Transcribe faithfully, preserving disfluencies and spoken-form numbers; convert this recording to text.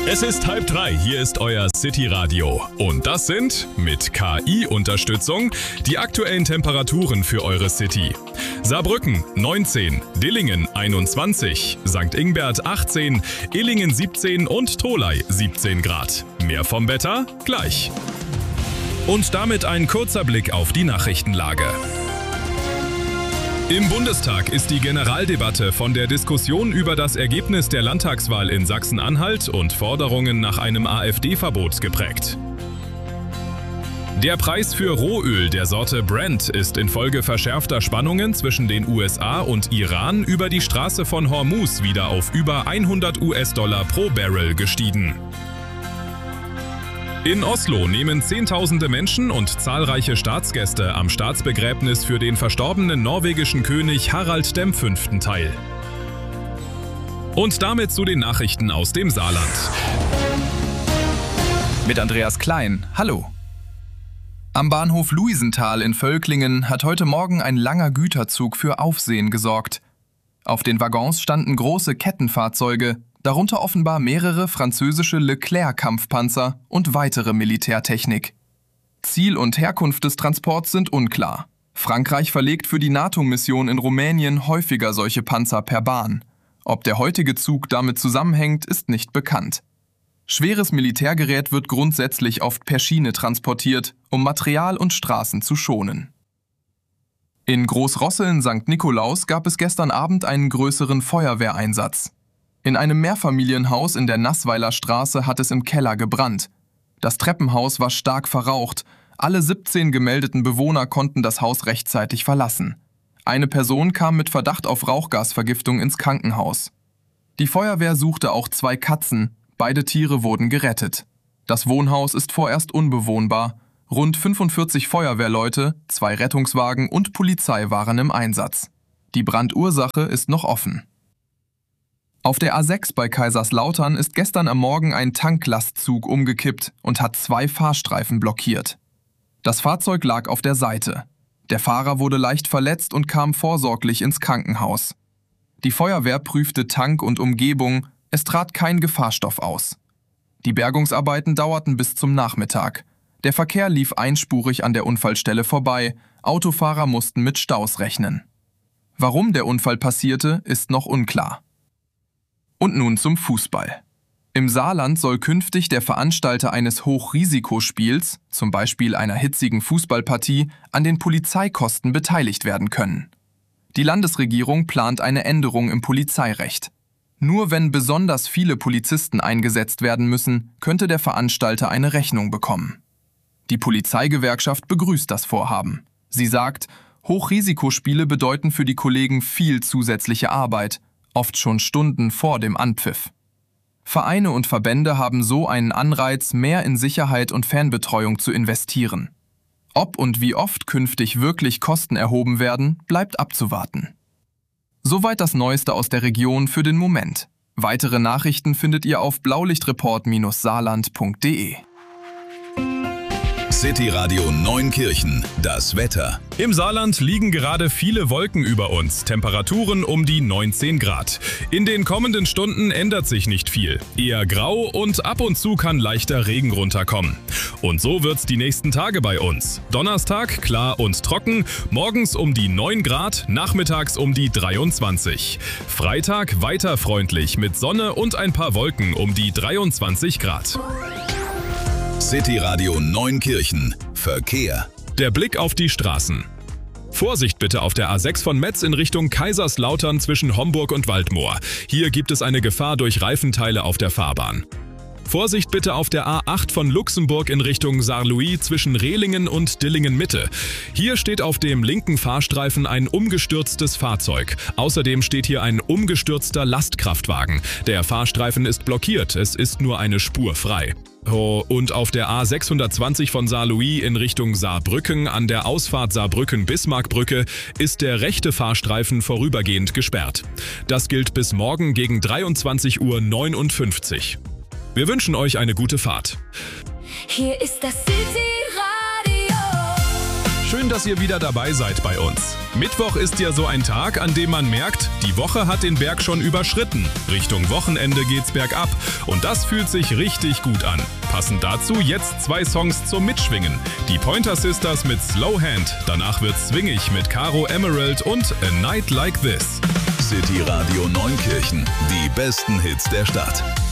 Es ist halb drei, hier ist euer City Radio. Und das sind, mit K I-Unterstützung, die aktuellen Temperaturen für eure City. Saarbrücken neunzehn, Dillingen einundzwanzig, Sankt Ingbert achtzehn, Illingen siebzehn und Tholey siebzehn Grad. Mehr vom Wetter gleich. Und damit ein kurzer Blick auf die Nachrichtenlage. Im Bundestag ist die Generaldebatte von der Diskussion über das Ergebnis der Landtagswahl in Sachsen-Anhalt und Forderungen nach einem AfD-Verbot geprägt. Der Preis für Rohöl der Sorte Brent ist infolge verschärfter Spannungen zwischen den U S A und Iran über die Straße von Hormuz wieder auf über hundert US-Dollar pro Barrel gestiegen. In Oslo nehmen Zehntausende Menschen und zahlreiche Staatsgäste am Staatsbegräbnis für den verstorbenen norwegischen König Harald der Fünfte teil. Und damit zu den Nachrichten aus dem Saarland. Mit Andreas Klein. Hallo. Am Bahnhof Luisenthal in Völklingen hat heute Morgen ein langer Güterzug für Aufsehen gesorgt. Auf den Waggons standen große Kettenfahrzeuge, darunter offenbar mehrere französische Leclerc-Kampfpanzer und weitere Militärtechnik. Ziel und Herkunft des Transports sind unklar. Frankreich verlegt für die NATO-Mission in Rumänien häufiger solche Panzer per Bahn. Ob der heutige Zug damit zusammenhängt, ist nicht bekannt. Schweres Militärgerät wird grundsätzlich oft per Schiene transportiert, um Material und Straßen zu schonen. In Großrosseln Sankt Nikolaus gab es gestern Abend einen größeren Feuerwehreinsatz. In einem Mehrfamilienhaus in der Nassweiler Straße hat es im Keller gebrannt. Das Treppenhaus war stark verraucht. Alle siebzehn gemeldeten Bewohner konnten das Haus rechtzeitig verlassen. Eine Person kam mit Verdacht auf Rauchgasvergiftung ins Krankenhaus. Die Feuerwehr suchte auch zwei Katzen. Beide Tiere wurden gerettet. Das Wohnhaus ist vorerst unbewohnbar. Rund fünfundvierzig Feuerwehrleute, zwei Rettungswagen und Polizei waren im Einsatz. Die Brandursache ist noch offen. Auf der A sechs bei Kaiserslautern ist gestern am Morgen ein Tanklastzug umgekippt und hat zwei Fahrstreifen blockiert. Das Fahrzeug lag auf der Seite. Der Fahrer wurde leicht verletzt und kam vorsorglich ins Krankenhaus. Die Feuerwehr prüfte Tank und Umgebung, es trat kein Gefahrstoff aus. Die Bergungsarbeiten dauerten bis zum Nachmittag. Der Verkehr lief einspurig an der Unfallstelle vorbei, Autofahrer mussten mit Staus rechnen. Warum der Unfall passierte, ist noch unklar. Und nun zum Fußball. Im Saarland soll künftig der Veranstalter eines Hochrisikospiels, zum Beispiel einer hitzigen Fußballpartie, an den Polizeikosten beteiligt werden können. Die Landesregierung plant eine Änderung im Polizeirecht. Nur wenn besonders viele Polizisten eingesetzt werden müssen, könnte der Veranstalter eine Rechnung bekommen. Die Polizeigewerkschaft begrüßt das Vorhaben. Sie sagt, Hochrisikospiele bedeuten für die Kollegen viel zusätzliche Arbeit, oft schon Stunden vor dem Anpfiff. Vereine und Verbände haben so einen Anreiz, mehr in Sicherheit und Fanbetreuung zu investieren. Ob und wie oft künftig wirklich Kosten erhoben werden, bleibt abzuwarten. Soweit das Neueste aus der Region für den Moment. Weitere Nachrichten findet ihr auf blaulichtreport Saarland punkt de. City Radio Neunkirchen, das Wetter. Im Saarland liegen gerade viele Wolken über uns, Temperaturen um die neunzehn Grad. In den kommenden Stunden ändert sich nicht viel. Eher grau und ab und zu kann leichter Regen runterkommen. Und so wird's die nächsten Tage bei uns. Donnerstag klar und trocken, morgens um die neun Grad, nachmittags um die dreiundzwanzig. Freitag weiter freundlich mit Sonne und ein paar Wolken um die dreiundzwanzig Grad. City Radio Neunkirchen. Verkehr. Der Blick auf die Straßen. Vorsicht bitte auf der A sechs von Metz in Richtung Kaiserslautern zwischen Homburg und Waldmoor. Hier gibt es eine Gefahr durch Reifenteile auf der Fahrbahn. Vorsicht bitte auf der A acht von Luxemburg in Richtung Saarlouis zwischen Rehlingen und Dillingen-Mitte. Hier steht auf dem linken Fahrstreifen ein umgestürztes Fahrzeug. Außerdem steht hier ein umgestürzter Lastkraftwagen. Der Fahrstreifen ist blockiert, es ist nur eine Spur frei. Oh, und auf der A sechshundertzwanzig von Saarlouis in Richtung Saarbrücken an der Ausfahrt Saarbrücken-Bismarckbrücke ist der rechte Fahrstreifen vorübergehend gesperrt. Das gilt bis morgen gegen dreiundzwanzig Uhr neunundfünfzig. Wir wünschen euch eine gute Fahrt. Hier ist das City Radio. Schön, dass ihr wieder dabei seid bei uns. Mittwoch ist ja so ein Tag, an dem man merkt, die Woche hat den Berg schon überschritten. Richtung Wochenende geht's bergab und das fühlt sich richtig gut an. Passend dazu jetzt zwei Songs zum Mitschwingen. Die Pointer Sisters mit Slow Hand, danach wird's swingig mit Caro Emerald und A Night Like This. City Radio Neunkirchen, die besten Hits der Stadt.